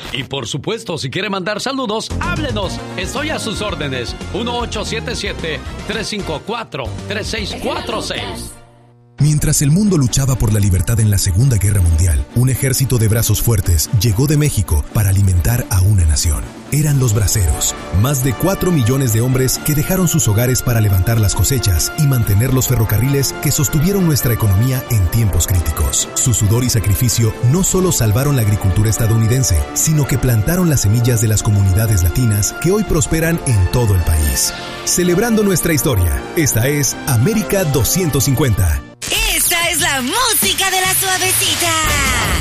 Y por supuesto, si quiere mandar saludos, háblenos. Estoy a sus órdenes. 1877-354-3646. Mientras el mundo luchaba por la libertad en la Segunda Guerra Mundial, un ejército de brazos fuertes llegó de México para alimentar a una nación. Eran los braceros, más de 4 millones de hombres que dejaron sus hogares para levantar las cosechas y mantener los ferrocarriles que sostuvieron nuestra economía en tiempos críticos. Su sudor y sacrificio no solo salvaron la agricultura estadounidense, sino que plantaron las semillas de las comunidades latinas que hoy prosperan en todo el país. Celebrando nuestra historia, esta es América 250. Esta es la música de la suavecita.